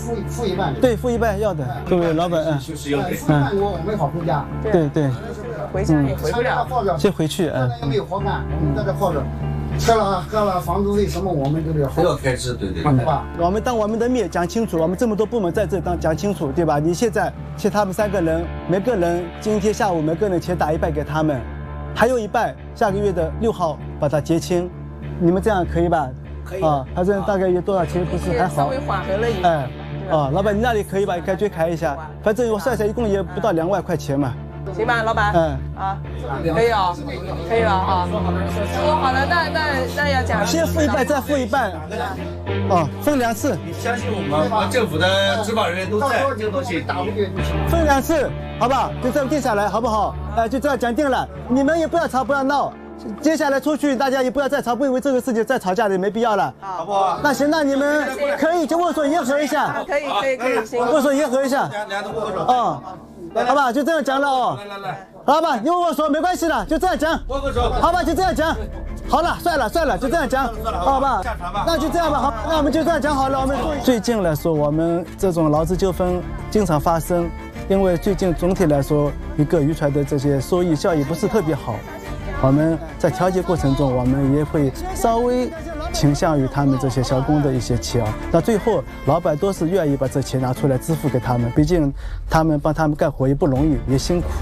付一半。 对，付一半要的，各位老板， 付一半我们好回家。 对对， 回家也回不了， 先回去也没有活干，我们在这泡着。喝了房租费什么我们都要开支，对。 我们当我们的面讲清楚，我们这么多部门在这当讲清楚，对吧？你现在欠他们3个人，每个人今天下午每个人钱打一半给他们，还有一半下个月的6号把它结清，你们这样可以吧？ 可以啊，他这大概有多少钱？不是还好？ 稍微缓和了一点。 哎，老板你那里可以吧？感觉开一下，反正我算下一共也不到2万块钱嘛。 行吧，老板。可以啊，可以了啊。说好了，那要讲。 先付一半，再付一半。分2次。 你相信我们政府的执法人员都在，这个东西分2次，好不好？就这样定下来，好不好？就这样讲定了。你们也不要吵，不要闹。接下来出去，大家也不要再吵，不因为这个事情再吵架的没必要了，好不好？那行，那你们可以就握手言和一下。 可以，行。 握手言和一下。 俩都握手。 好吧，就这样讲了哦。来，好吧，你握握手没关系的，就这样讲。 握个手。 好吧，就这样讲。好了，算了，就这样讲，好吧？那就这样吧，好，那我们就这样讲好了。我们最近来说，我们这种劳资纠纷经常发生，因为最近总体来说，一个渔船的这些收益效益不是特别好。我们在调解过程中，我们也会稍微倾向于他们这些小工的一些钱啊。那最后，老板都是愿意把这钱拿出来支付给他们，毕竟他们帮他们干活也不容易，也辛苦。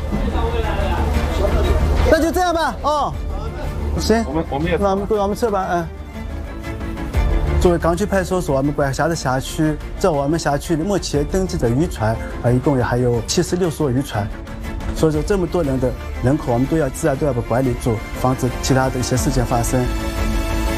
那就这样吧，行，那我们撤吧，作为港区派出所，我们管辖的辖区，在我们辖区里目前登记的渔船一共还有76艘渔船。所以说，这么多人的人口，我们自然都要把管理住，防止其他的一些事情发生。